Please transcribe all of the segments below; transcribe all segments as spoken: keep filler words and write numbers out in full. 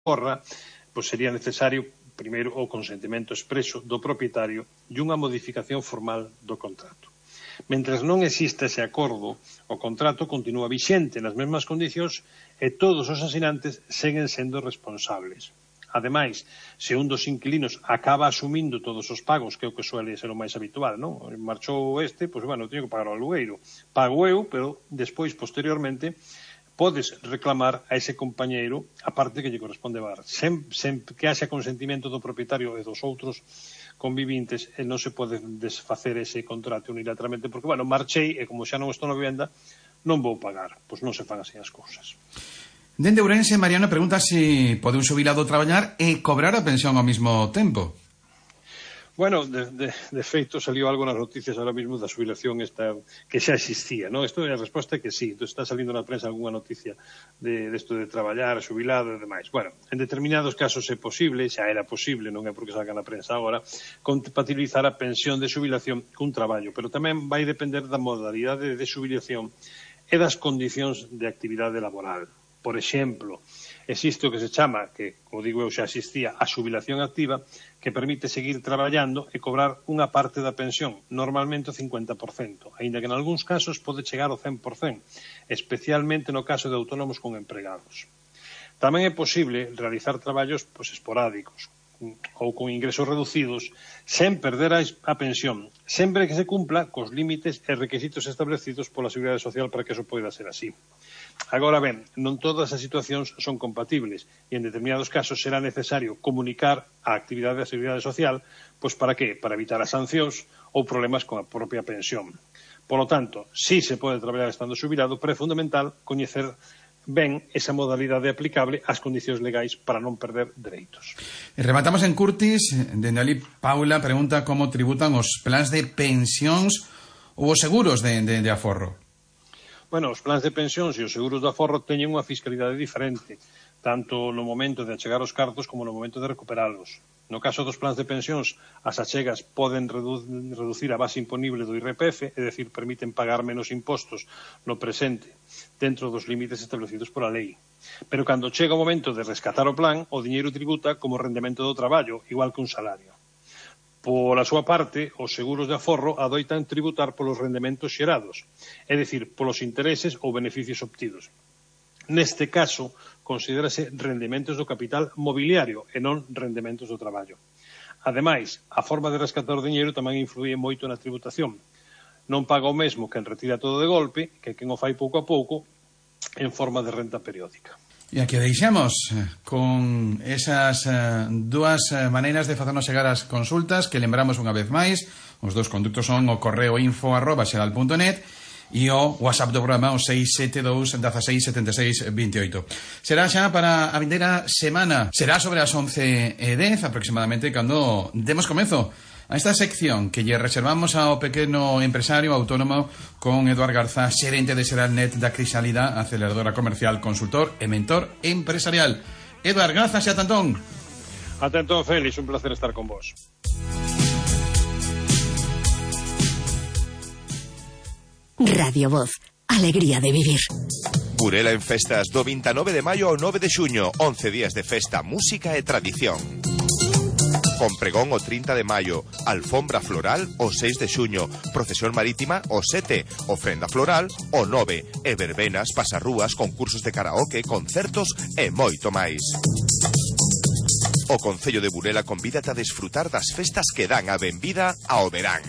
ocorra, pois sería necesario primeiro o consentimento expreso do propietario e unha modificación formal do contrato. Mentres non exista ese acordo, o contrato continúa vixente nas mesmas condicións e todos os asinantes seguen sendo responsables. Ademais, se un dos inquilinos acaba asumindo todos os pagos, que é o que suele ser o máis habitual, non? Marchou este, pois, bueno, teño que pagar o alugueiro. Pago eu, pero despois, posteriormente, podes reclamar a ese compañeiro a parte que lle corresponde pagar. Sem, sem que haxa consentimento do propietario e dos outros convivintes, e non se pode desfacer ese contrato unilateralmente, porque, bueno, marchei e como xa non estou na vivenda, non vou pagar. Pois non se fan así as cousas. Dende Ourense, Mariano pregunta se pode un xubilado traballar e cobrar a pensión ao mesmo tempo. Bueno, de, de, de feito, salió algo nas noticias ahora mismo da xubilación esta, que xa existía, non? Isto é a resposta que sí. Entón, está salindo na prensa algunha noticia de, de esto de traballar, xubilado e demais. Bueno, en determinados casos é posible, xa era posible, non é porque salga na prensa agora, compatibilizar a pensión de xubilación cun traballo, pero tamén vai depender da modalidade de xubilación e das condicións de actividade laboral. Por exemplo, existe o que se chama, que, como digo eu, xa existía, a xubilación activa, que permite seguir traballando e cobrar unha parte da pensión, normalmente o cincuenta por cento, aínda que en algúns casos pode chegar ao cen por cento, especialmente no caso de autónomos con empregados. Tamén é posible realizar traballos pois, esporádicos ou con ingresos reducidos sen perder a pensión, sempre que se cumpla cos límites e requisitos establecidos pola Seguridade Social para que eso poida ser así. Agora ben, non todas as situacións son compatibles e en determinados casos será necesario comunicar a actividade da Seguridade Social, pois para que? Para evitar as sancións ou problemas con a propia pensión. Por lo tanto, si se pode traballar estando xubilado, pero é fundamental coñecer ben esa modalidade aplicable ás condicións legais para non perder dereitos. E rematamos en Curtis, dende ali Paula pregunta como tributan os plans de pensións ou os seguros de, de, de aforro. Bueno, os plans de pensións e os seguros de aforro teñen unha fiscalidade diferente, tanto no momento de achegar os cartos como no momento de recuperalos. No caso dos plans de pensións, as achegas poden redu reducir a base imponible do I R P F, é dicir, permiten pagar menos impostos no presente, dentro dos límites establecidos pola lei. Pero cando chega o momento de rescatar o plan, o diñeiro tributa como rendemento do traballo, igual que un salario. Pola súa parte, os seguros de aforro adoitan tributar polos rendementos xerados, é dicir, polos intereses ou beneficios obtidos. Neste caso, considérase rendementos do capital mobiliario e non rendementos do traballo. Ademais, a forma de rescatar o diñeiro tamén influye moito na tributación. Non paga o mesmo quen retira todo de golpe que quen o fai pouco a pouco en forma de renta periódica. E aquí deixamos con esas uh, dúas uh, maneiras de facernos chegar as consultas que lembramos unha vez máis. Os dous conductos son o correo info arroba xeral punto net e o WhatsApp do programa o seis sete dous, dezasseis, setenta e seis, veintioito. Será xa para a vindeira semana. Será sobre as once e dez aproximadamente cando demos comenzo a esta sección que lle reservamos ao pequeno empresario autónomo con Eduard Garza, xerente de Xeralnet da Crisálida, aceleradora comercial, consultor e mentor empresarial. Eduard, grazas e atantón. Atentón, Félix, un placer estar con vos. Radio Voz, alegría de vivir. Burela en festas do vinte e nove de maio ao nove de xuño, once días de festa, música e tradición. Con pregón o trinta de maio, alfombra floral o seis de xuño, procesión marítima o sete, ofrenda floral o nove, e verbenas, pasarrúas, concursos de karaoke, concertos e moito máis. O Concello de Burela convídate a desfrutar das festas que dan a benvida ao verán.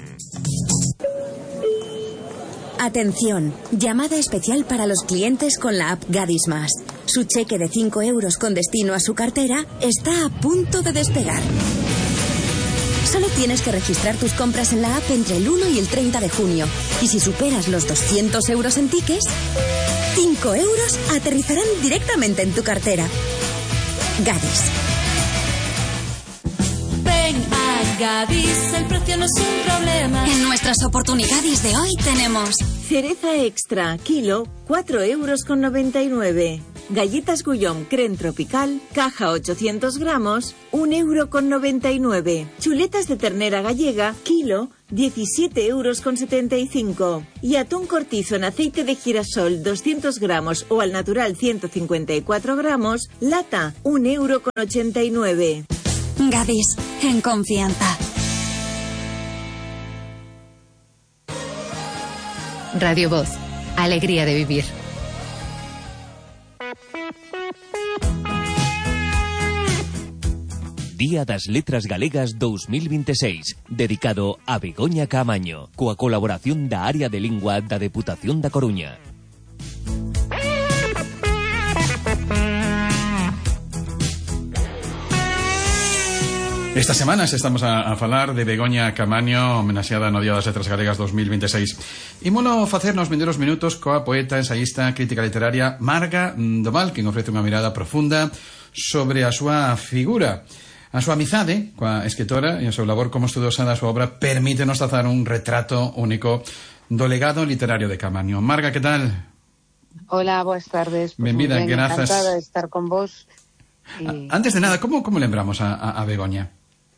Atención, llamada especial para los clientes con la app Gadis Más. Su cheque de cinco euros con destino a su cartera está a punto de despegar. Solo tienes que registrar tus compras en la app entre el uno y el treinta de junio. Y si superas los doscientos euros en tickets, cinco euros aterrizarán directamente en tu cartera. Gadis. Ven a Gadis, el precio no es un problema. En nuestras oportunidades de hoy tenemos cereza extra, kilo, cuatro euros con noventa y nueve. Galletas Gullón Creme Tropical, caja ochocientos gramos, un euro con noventa y nueve. Chuletas de ternera gallega, kilo, diecisiete euros con setenta y cinco. Y atún cortizo en aceite de girasol doscientos gramos o al natural ciento cincuenta y cuatro gramos, lata, un euro con ochenta y nueve. Gadis, en confianza. Radio Voz, alegría de vivir. Día das Letras Galegas dos mil veintiséis, dedicado a Begoña Caamaño, coa colaboración da Área de Lingua da Deputación da Coruña. Estas semanas estamos a, a falar de Begoña Caamaño, homenaxeada no Día das Letras Galegas dos mil veintiséis. Imolo facer nos vindeiros minutos coa poeta, ensaísta, crítica literaria Marga Doval, que ofrece unha mirada profunda sobre a súa figura. A súa amizade coa escritora e o seu labor como estudosa da súa obra permítenos trazar un retrato único do legado literario de Caamaño. Marga, que tal? Hola, boas tardes. Pues Benvida, ben, grazas. Encantada de estar con vos. Y... Antes de nada, como, como lembramos a, a, a Begoña?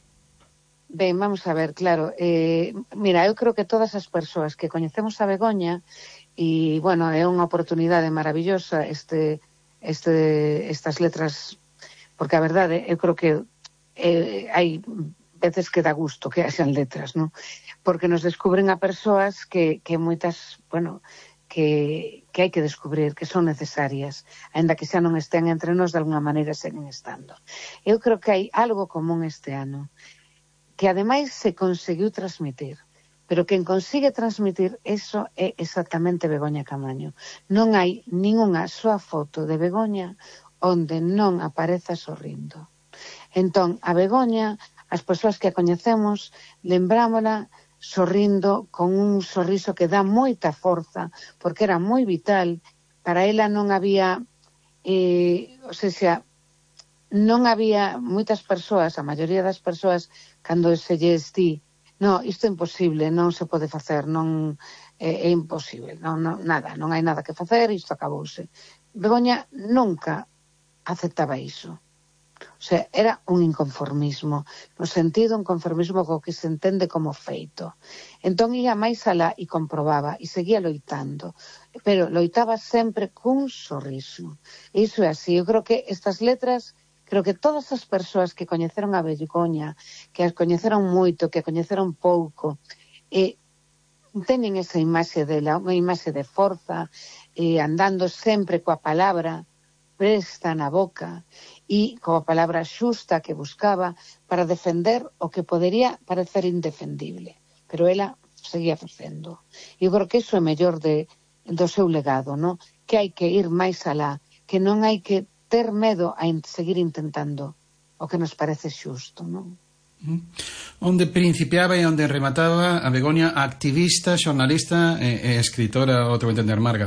Ben, vamos a ver, claro. Eh, mira, eu creo que todas as persoas que coñecemos a Begoña, e, bueno, é unha oportunidade maravillosa este, este, estas letras, porque a verdade, eu creo que eh, hai veces que dá gusto que haxan letras, non? Porque nos descubren a persoas que, que moitas, bueno, que, que hai que descubrir, que son necesarias, aínda que xa non estén entre nós, de alguna maneira seguen estando. Eu creo que hai algo común este ano, que ademais se conseguiu transmitir, pero quen consigue transmitir eso é exactamente Begoña Caamaño. Non hai ningunha soa foto de Begoña onde non apareza sorrindo. Entón, a Begoña, as persoas que a coñecemos, lembrámola sorrindo con un sorriso que dá moita forza, porque era moi vital. Para ela non había, eh, o sea, non había moitas persoas, a maioría das persoas, cando se lles di, no, isto é imposible, non se pode facer, non é, é imposible, non, non, nada, non hai nada que facer, isto acabouse. Begoña nunca aceptaba iso. O sea, era un inconformismo, no sentido un conformismo co que se entende como feito. Entón ia máis alá e comprobaba e seguía loitando, pero loitaba sempre cun sorriso. Iso é así. Eu creo que estas letras, creo que todas as persoas que coñeceron a Begoña, que as coñeceron moito, que a coñeceron pouco, e teñen esa imaxe dela, unha imaxe de forza, e andando sempre coa palabra presta na boca, e coa palabra xusta que buscaba para defender o que podería parecer indefendible, pero ela seguía facendo. Eu creo que iso é mellor de, do seu legado, no? Que hai que ir máis alá, que non hai que ter medo a in, seguir intentando o que nos parece xusto, non? Onde principiaba e onde remataba a Begoña, activista, xornalista e, e escritora, o teu entender, Marga?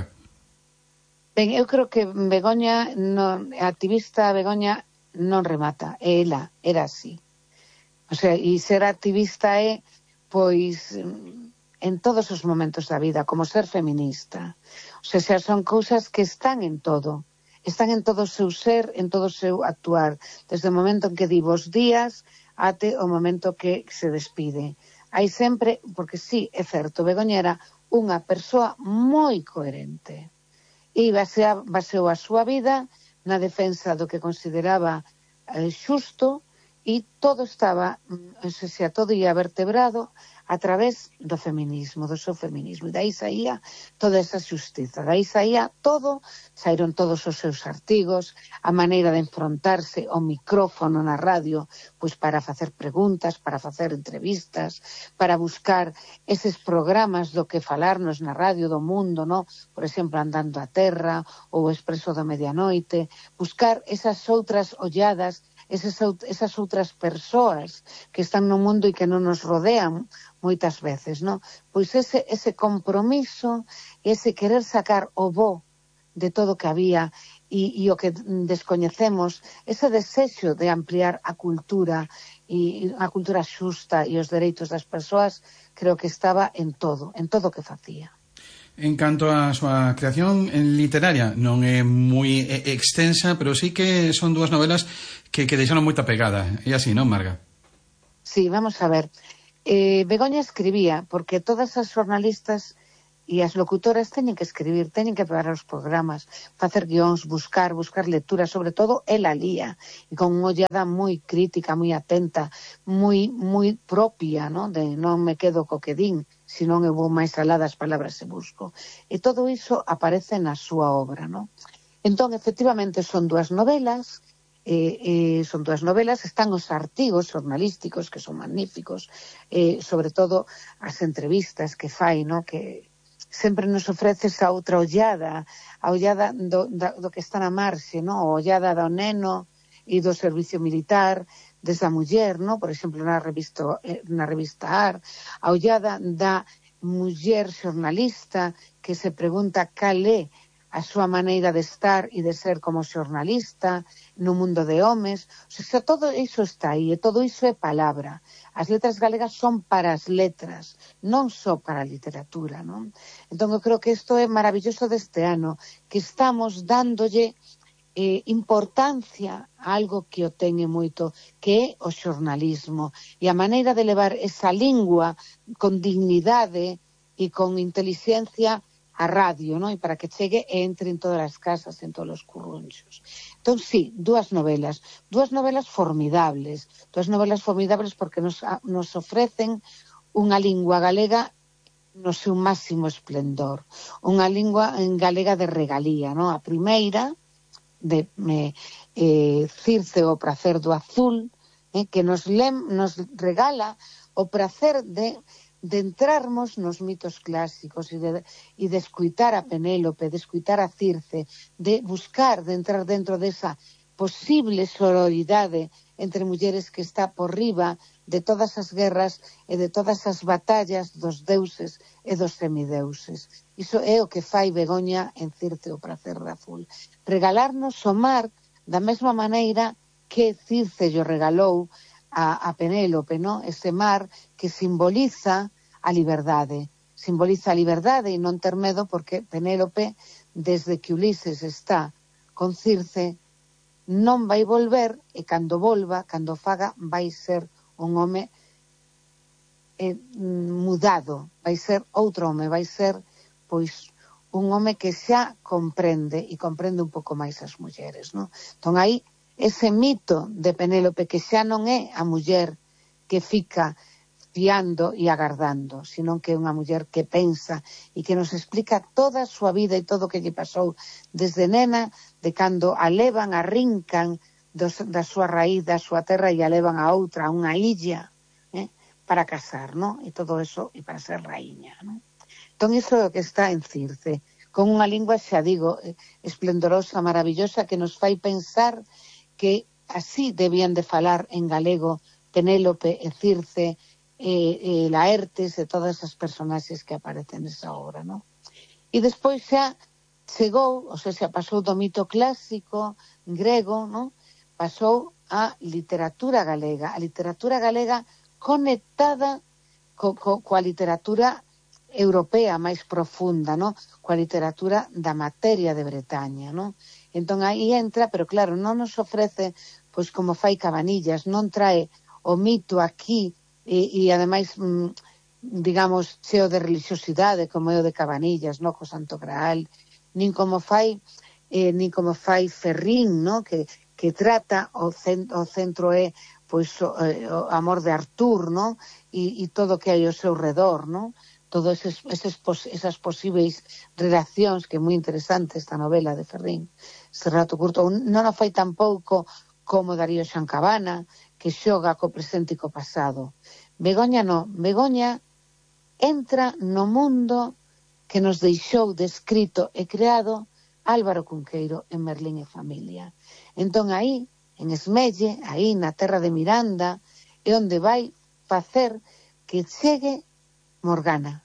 Ben, eu creo que Begoña, non, activista Begoña non remata, é ela, era así. O sea, e ser activista é, pois, en todos os momentos da vida, como ser feminista. O sea, xa son cousas que están en todo, están en todo o seu ser, en todo o seu actuar, desde o momento en que di bos días até o momento que se despide. Hai sempre, porque sí, é certo, Begoña era unha persoa moi coherente. E baseou a súa vida na defensa do que consideraba eh, xusto, e todo estaba, o sea, todo ia vertebrado a través do feminismo, do seu feminismo. E dai saía toda esa xustiza, dai saía todo, saíron todos os seus artigos, a maneira de enfrontarse ao micrófono na radio, pois para facer preguntas, para facer entrevistas, para buscar eses programas do que falarnos na radio do mundo, no? Por exemplo, Andando a Terra ou o Expreso da Medianoite, buscar esas outras olladas, esas, esas outras persoas que están no mundo e que non nos rodean moitas veces, non? Pois ese, ese compromiso, ese querer sacar o bo de todo que había e, e o que descoñecemos, ese desexo de ampliar a cultura e a cultura xusta e os dereitos das persoas, creo que estaba en todo, en todo o que facía. En canto á súa creación literaria, non é moi extensa, pero sí que son dúas novelas que, que deixaron moita pegada. É así, non, Marga? Sí, vamos a ver. Eh, Begoña escribía, porque todas as xornalistas e as locutoras teñen que escribir, teñen que preparar os programas, facer guións, buscar, buscar lecturas, sobre todo ela lía, e con unha ollada moi crítica, moi atenta, moi moi propia, ¿no? De non me quedo co que din, senón eu vou máis alá das palabras e busco. E todo iso aparece na súa obra, ¿no? Entón, efectivamente, son dúas novelas, Eh, eh, son dúas novelas, están os artigos xornalísticos que son magníficos, eh, sobre todo as entrevistas que fai, no? Que sempre nos ofrece esa outra ollada, a ollada do, da, do que está na marxe, no? A ollada do neno e do servicio militar, desde a muller, no? Por exemplo, na revista, na revista A R, a ollada da muller xornalista que se pregunta cal é a súa maneira de estar e de ser como xornalista no mundo de homes. O sea, todo iso está aí, e todo iso é palabra. As letras galegas son para as letras, non só para a literatura, non? Entón, eu creo que isto é maravilloso deste ano, que estamos dándolle eh, importancia a algo que o teñe moito, que é o xornalismo, e a maneira de levar esa lingua con dignidade e con inteligencia a radio, ¿no? E para que chegue e entre en todas as casas, en todos os currunchos. Entón, sí, dúas novelas, dúas novelas formidables, dúas novelas formidables porque nos, nos ofrecen unha lingua galega no seu máximo esplendor, unha lingua en galega de regalía, ¿no? A primeira, de me, eh, Circe o pracer do azul, eh, que nos, lem, nos regala o pracer de de entrarmos nos mitos clásicos e de, e de escuitar a Penélope, de escuitar a Circe, de buscar, de entrar dentro desa posible sororidade entre mulleres que está por riba de todas as guerras e de todas as batallas dos deuses e dos semideuses. Iso é o que fai Begoña en Circe o pracer do azul. Regalarnos o mar da mesma maneira que Circe lle regalou a, a Penélope, ¿no? Ese mar que simboliza a liberdade. Simboliza a liberdade e non ter medo porque Penélope, desde que Ulises está con Circe, non vai volver e cando volva, cando faga, vai ser un home eh, mudado, vai ser outro home, vai ser, pois, un home que xa comprende e comprende un pouco máis as mulleres, ¿no? Entón, aí ese mito de Penélope que xa non é a muller que fica fiando e agardando, sino que é unha muller que pensa e que nos explica toda a súa vida e todo o que lle pasou desde nena, de cando a levan, a rincan dos, da súa raíz, da súa terra e a levan a outra, a unha illa, eh, para casar, ¿no? E todo eso, e para ser raíña, ¿no? Entón, iso é o que está en Circe, con unha lingua, xa digo, esplendorosa, maravillosa, que nos fai pensar que así debían de falar en galego Penélope e Circe e, e Laertes e todas as personaxes que aparecen nesa obra, ¿no? E despois xa chegou, ou sea, xa pasou do mito clásico grego, ¿no? Pasou a literatura galega, a literatura galega conectada co, co, coa literatura europea máis profunda, ¿no? Coa literatura da materia de Bretaña, ¿no? Entón aí entra, pero claro, non nos ofrece, pois como fai Cabanillas, non trae o mito aquí e, e ademais, mm, digamos, cheo de religiosidade como é o de Cabanillas, no? Co Santo Graal, nin como fai eh, nin como fai Ferrín, no? Que, que trata o, cent, o centro é pois o, o amor de Artur, no? E, e todo o que hai ao seu redor, no? Todas esas, esas, esas posibles relacións, que é moi interesante esta novela de Ferrín, ese relato curto. Non a fai tampouco como Darío Xancabana, que xoga co presente e co pasado. Begoña non. Begoña entra no mundo que nos deixou descrito e creado Álvaro Cunqueiro en Merlín e Familia. Entón aí, en Esmelle, aí na terra de Miranda, é onde vai facer que chegue Morgana,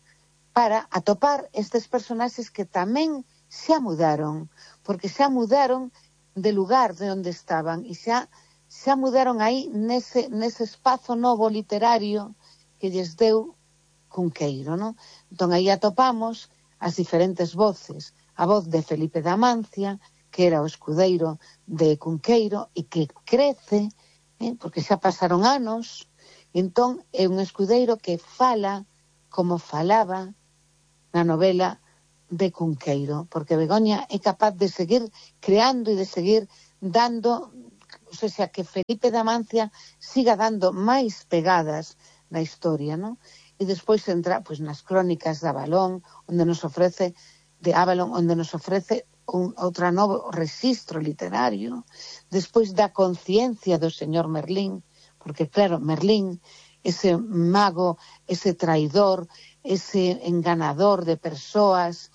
para atopar estes personaxes que tamén xa mudaron, porque xa mudaron de lugar de onde estaban e xa, xa mudaron aí nese, nese espazo novo literario que lles deu Cunqueiro, ¿no? Entón aí atopamos as diferentes voces, a voz de Felipe de Amancia, que era o escudeiro de Cunqueiro e que crece, eh, porque xa pasaron anos, entón é un escudeiro que fala como falaba na novela de Cunqueiro, porque Begoña é capaz de seguir creando e de seguir dando, o sea, que Felipe de Amancia siga dando máis pegadas na historia, non? E despois entra pois, nas crónicas de Avalón, onde nos ofrece de Avalon, onde nos ofrece un outro novo registro literario, despois da conciencia do señor Merlín, porque claro, Merlín, ese mago, ese traidor, ese enganador de persoas,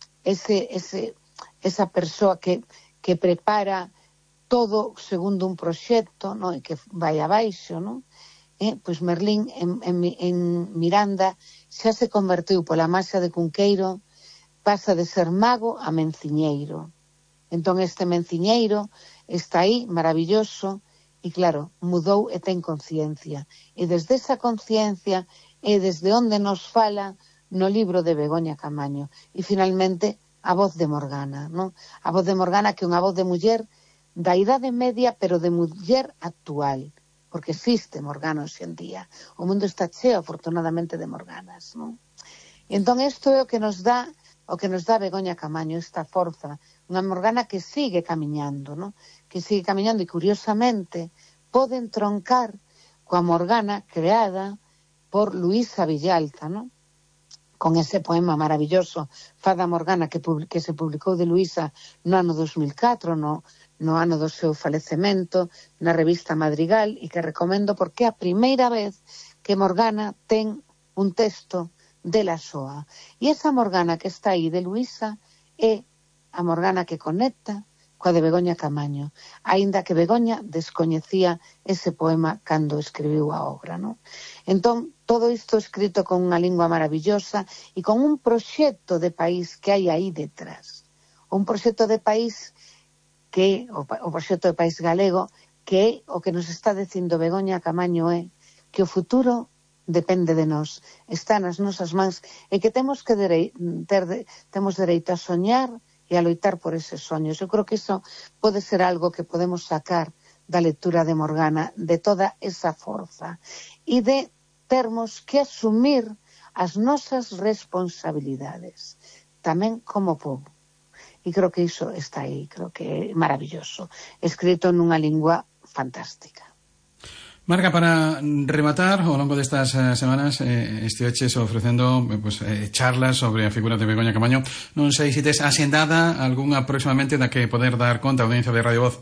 ese, ese, esa persoa que, que prepara todo segundo un proxecto, non? E que vai abaixo, non? Eh, pois Merlín en, en, en Miranda xa se convertiu pola masa de Cunqueiro, pasa de ser mago a menciñeiro. Entón este menciñeiro está aí, maravilloso, e claro, mudou e ten conciencia. E desde esa conciencia é desde onde nos fala no libro de Begoña Camaño. E finalmente a voz de Morgana, non? A voz de Morgana que é unha voz de muller da idade media, pero de muller actual, porque existe Morgana hoxe en día. O mundo está cheo, afortunadamente, de Morganas, non? E entón isto é o que nos dá o que nos dá Begoña Camaño, esta forza, unha Morgana que sigue camiñando, ¿no? Que sigue camiñando e, curiosamente, pode entroncar coa Morgana creada por Luísa Villalta, ¿no? Con ese poema maravilloso, Fada Morgana, que, que se publicou de Luísa no ano dos mil catro, no, no ano do seu falecemento, na revista Madrigal, e que recomendo porque é a primeira vez que Morgana ten un texto de la Soa. E esa Morgana que está aí de Luísa é a Morgana que conecta coa de Begoña Camaño, aínda que Begoña descoñecía ese poema cando escribiu a obra, non? Entón, todo isto escrito con unha lingua maravillosa e con un proxecto de país que hai aí detrás. Un proxecto de país que, o, o proxecto de país galego, que é o que nos está dicindo Begoña Camaño é que o futuro depende de nós, está nas nosas mans e que temos que derei, ter de, temos dereito a soñar e a loitar por eses soños. Eu creo que iso pode ser algo que podemos sacar da lectura de Morgana, de toda esa forza e de termos que asumir as nosas responsabilidades tamén como povo. E creo que iso está aí, creo que é maravilloso, escrito nunha lingua fantástica. Marga, para rematar, ao longo destas eh, semanas eh, estiveches ofrecendo eh, pues, eh, charlas sobre a figura de Begoña Camaño. Non sei se tes asendada algunha próximamente da que poder dar conta a audiencia de Radio Voz.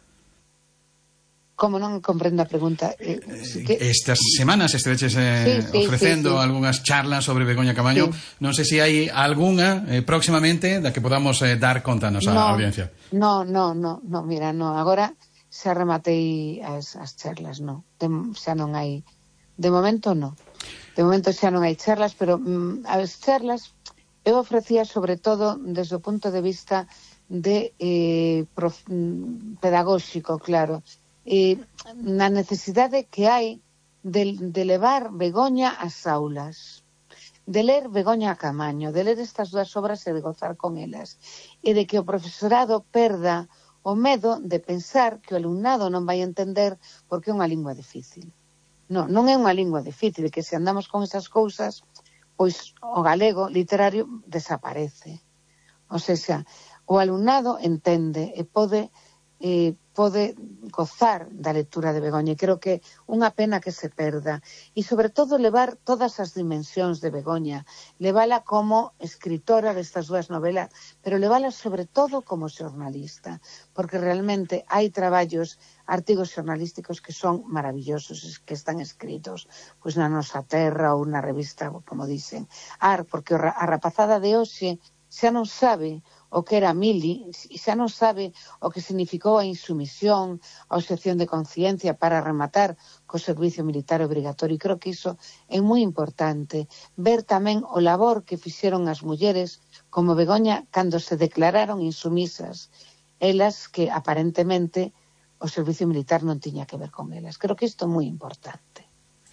Como non comprendo a pregunta? Eh, que... Estas semanas estiveches eh, sí, sí, ofrecendo sí, sí. algunhas charlas sobre Begoña Camaño. Sí. Non sei se hai algunha eh, próximamente da que podamos eh, dar conta a nosa no, audiencia. No, no, no, no, mira, no, agora xa rematei as, as charlas, no. De, xa non hai... De momento, no. De momento xa non hai charlas, pero mm, as charlas eu ofrecía sobre todo desde o punto de vista de eh, prof, pedagóxico, claro. Eh, na necesidade que hai de, de levar Begoña ás aulas, de ler Begoña Camaño, de ler estas dúas obras e de gozar con elas, e de que o profesorado perda o medo de pensar que o alumnado non vai entender porque é unha lingua difícil. Non, non é unha lingua difícil, que se andamos con esas cousas, pois o galego literario desaparece. O sea, o alumnado entende e pode eh, pode gozar da lectura de Begoña, e creo que unha pena que se perda, e sobre todo levar todas as dimensións de Begoña, levala como escritora destas dúas novelas, pero levala sobre todo como xornalista, porque realmente hai traballos, artigos xornalísticos que son maravillosos, que están escritos pois na Nosa Terra ou na revista, como dicen, Ar, porque a rapazada de hoxe xa non sabe o que era Mili, e xa non sabe o que significou a insumisión, a obxección de conciencia para rematar co servicio militar obrigatorio. E creo que iso é moi importante. Ver tamén o labor que fixeron as mulleres como Begoña cando se declararon insumisas, elas que aparentemente o servicio militar non tiña que ver con elas. Creo que isto é moi importante.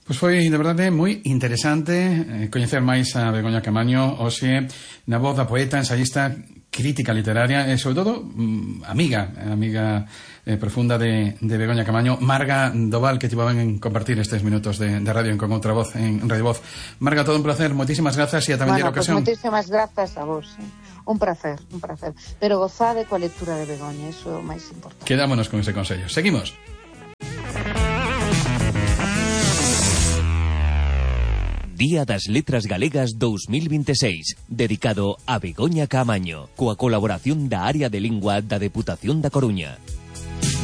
Pois foi, de verdade, moi interesante eh, coñecer máis a Begoña Caamaño, hoxe, na voz da poeta, ensayista, crítica literaria e, sobre todo, mm, amiga, amiga eh, profunda de, de Begoña Caamaño. Marga Doval, que te iban a compartir estes minutos de, de radio en Con Outra Voz, en Radio Voz. Marga, todo un placer, moitísimas grazas e ata bueno, vendera ocasión. Pues moitísimas grazas a vos, eh. un placer, un placer, pero gozade coa lectura de Begoña, iso é o máis importante. Quedámonos con ese consello. Seguimos. Día das Letras Galegas dous mil vinte e seis, dedicado a Begoña Caamaño, coa colaboración da Área de Lingua da Deputación da Coruña.